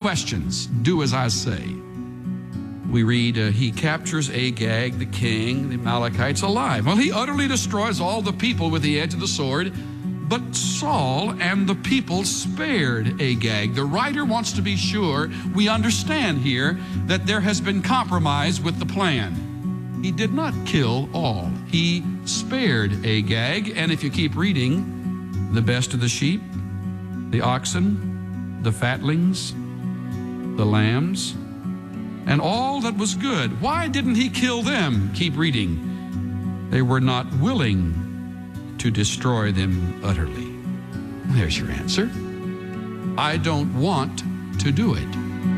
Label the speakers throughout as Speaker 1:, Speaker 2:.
Speaker 1: questions. Do as I say. We read, he captures Agag, the king, the Amalekites, alive. Well, he utterly destroys all the people with the edge of the sword, but Saul and the people spared Agag. The writer wants to be sure we understand here that there has been compromise with the plan. He did not kill all. He spared Agag, and if you keep reading, the best of the sheep, the oxen, the fatlings, the lambs, and all that was good. Why didn't he kill them? Keep reading. They were not willing to destroy them utterly. There's your answer. I don't want to do it.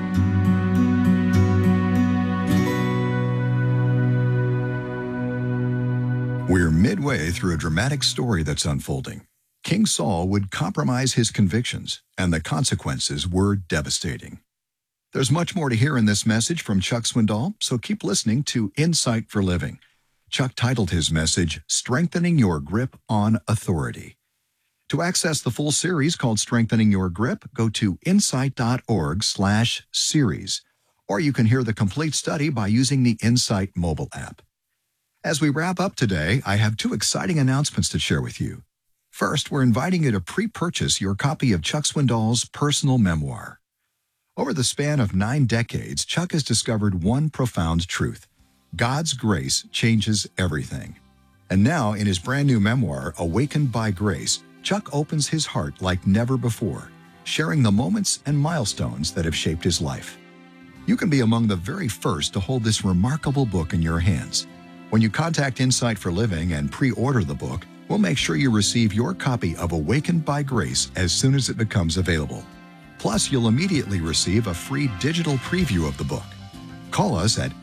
Speaker 2: We're midway through a dramatic story that's unfolding. King Saul would compromise his convictions, and the consequences were devastating. There's much more to hear in this message from Chuck Swindoll, so keep listening to Insight for Living. Chuck titled his message, Strengthening Your Grip on Authority. To access the full series called Strengthening Your Grip, go to insight.org/series, or you can hear the complete study by using the Insight mobile app. As we wrap up today, I have two exciting announcements to share with you. First, we're inviting you to pre-purchase your copy of Chuck Swindoll's personal memoir. Over the span of 9 decades, Chuck has discovered one profound truth. God's grace changes everything. And now, in his brand new memoir, Awakened by Grace, Chuck opens his heart like never before, sharing the moments and milestones that have shaped his life. You can be among the very first to hold this remarkable book in your hands. When you contact Insight for Living and pre-order the book, we'll make sure you receive your copy of Awakened by Grace as soon as it becomes available. Plus, you'll immediately receive a free digital preview of the book. Call us at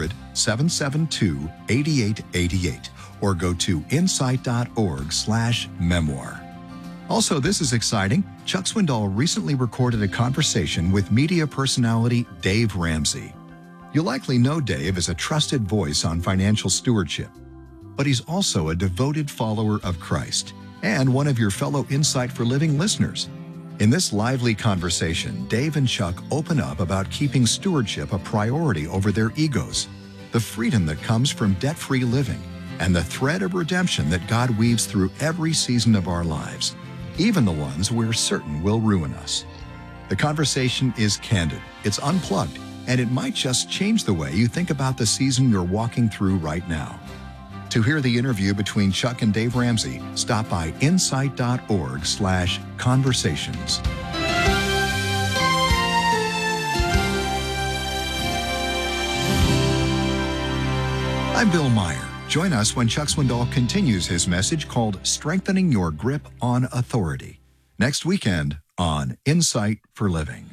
Speaker 2: 800-772-8888 or go to insight.org/memoir. Also, this is exciting. Chuck Swindoll recently recorded a conversation with media personality Dave Ramsey. You likely know Dave as a trusted voice on financial stewardship, but he's also a devoted follower of Christ and one of your fellow Insight for Living listeners. In this lively conversation, Dave and Chuck open up about keeping stewardship a priority over their egos, the freedom that comes from debt-free living, and the thread of redemption that God weaves through every season of our lives, even the ones we're certain will ruin us. The conversation is candid, it's unplugged, and it might just change the way you think about the season you're walking through right now. To hear the interview between Chuck and Dave Ramsey, stop by insight.org/conversations. I'm Bill Meyer. Join us when Chuck Swindoll continues his message called Strengthening Your Grip on Authority, next weekend on Insight for Living.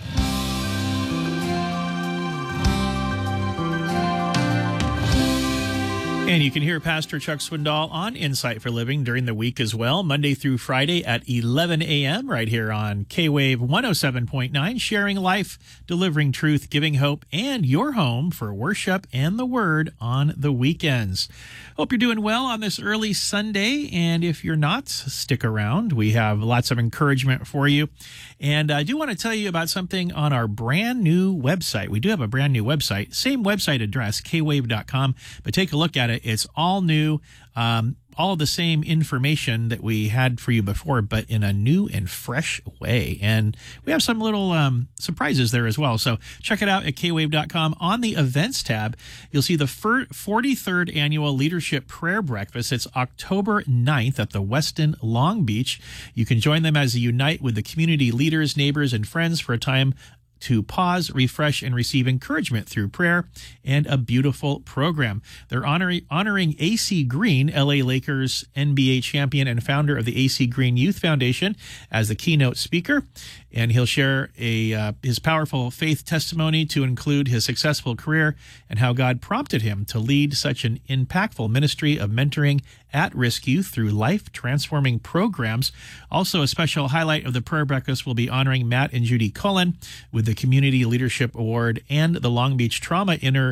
Speaker 3: And you can hear Pastor Chuck Swindoll on Insight for Living during the week as well, Monday through Friday at 11 a.m. right here on K-Wave 107.9, sharing life, delivering truth, giving hope, and your home for worship and the Word on the weekends. Hope you're doing well on this early Sunday, and if you're not, stick around. We have lots of encouragement for you. And I do want to tell you about something on our brand new website. We do have a brand new website, same website address, kwave.com, but take a look at it. It's all new, all of the same information that we had for you before, but in a new and fresh way. And we have some little surprises there as well. So check it out at kwave.com. On the events tab, you'll see the 43rd annual Leadership Prayer Breakfast. It's October 9th at the Westin Long Beach. You can join them as they unite with the community leaders, neighbors, and friends for a time to pause, refresh, and receive encouragement through prayer and a beautiful program. They're honoring AC Green, LA Lakers NBA champion and founder of the AC Green Youth Foundation, as the keynote speaker. And he'll share his powerful faith testimony to include his successful career and how God prompted him to lead such an impactful ministry of mentoring at-risk youth through life-transforming programs. Also, a special highlight of the prayer breakfast will be honoring Matt and Judy Cullen with the Community Leadership Award and the Long Beach Trauma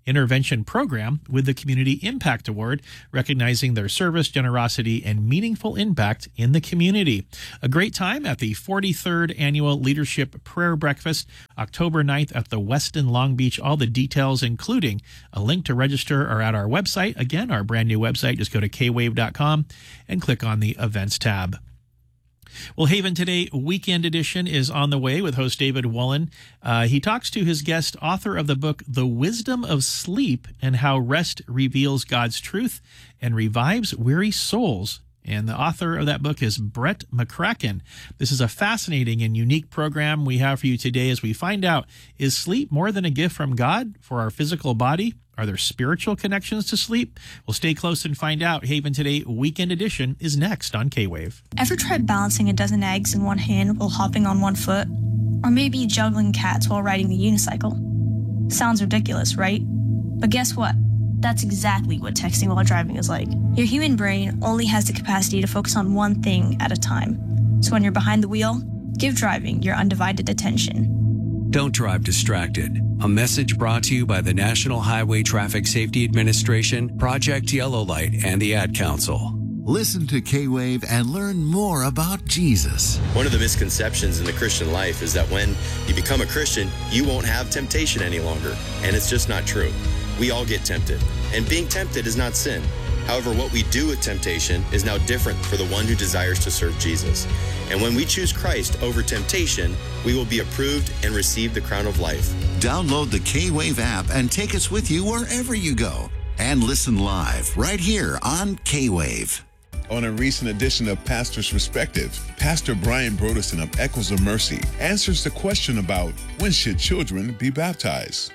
Speaker 3: Intervention Program with the Community Impact Award, recognizing their service, generosity, and meaningful impact in the community. A great time at the 43rd Annual Leadership Prayer Breakfast, October 9th at the Westin Long Beach. All the details, including a link to register, are at our website. Again, our brand new website. Just go to kwave.com and click on the Events tab. Well, Haven Today Weekend Edition is on the way with host David Woolen. He talks to his guest, author of the book, The Wisdom of Sleep and How Rest Reveals God's Truth and Revives Weary Souls. And the author of that book is Brett McCracken. This is a fascinating and unique program we have for you today as we find out, is sleep more than a gift from God for our physical body? Are there spiritual connections to sleep? Well, stay close and find out. Haven Today Weekend Edition is next on K-Wave.
Speaker 4: Ever tried balancing a dozen eggs in one hand while hopping on one foot? Or maybe juggling cats while riding the unicycle? Sounds ridiculous, right? But guess what? That's exactly what texting while driving is like. Your human brain only has the capacity to focus on one thing at a time. So when you're behind the wheel, give driving your undivided attention.
Speaker 5: Don't drive distracted. A message brought to you by the National Highway Traffic Safety Administration, Project Yellow Light, and the Ad Council.
Speaker 6: Listen to K-Wave and learn more about Jesus.
Speaker 7: One of the misconceptions in the Christian life is that when you become a Christian, you won't have temptation any longer. And it's just not true. We all get tempted. And being tempted is not sin. However, what we do with temptation is now different for the one who desires to serve Jesus. And when we choose Christ over temptation, we will be approved and receive the crown of life.
Speaker 6: Download the K-Wave app and take us with you wherever you go. And listen live right here on K-Wave.
Speaker 8: On a recent edition of Pastor's Perspective, Pastor Brian Broderson of Echoes of Mercy answers the question about when should children be baptized?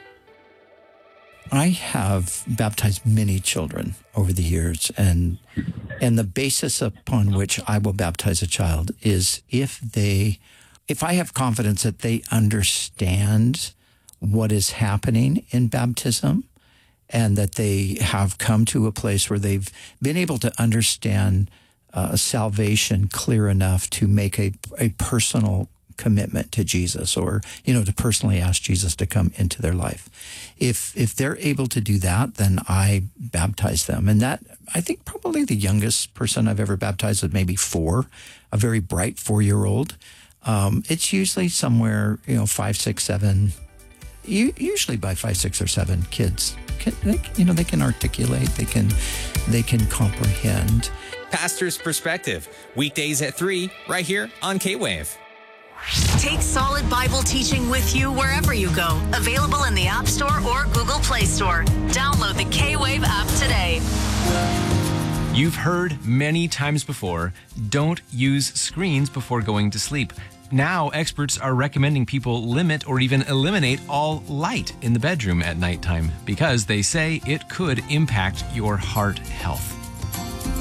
Speaker 9: I have baptized many children over the years, and the basis upon which I will baptize a child is if I have confidence that they understand what is happening in baptism and that they have come to a place where they've been able to understand salvation clear enough to make a personal commitment to Jesus, or, to personally ask Jesus to come into their life. If they're able to do that, then I baptize them. And that, I think probably the youngest person I've ever baptized was maybe 4, a very bright 4-year-old. It's usually somewhere, 5, 6, 7, usually by 5, 6, or 7 kids. They can articulate, they can comprehend.
Speaker 10: Pastor's Perspective, weekdays at 3, right here on K-Wave.
Speaker 11: Take solid Bible teaching with you wherever you go. Available in the App Store or Google Play Store. Download the K-Wave app today.
Speaker 10: You've heard many times before, don't use screens before going to sleep. Now, experts are recommending people limit or even eliminate all light in the bedroom at nighttime because they say it could impact your heart health.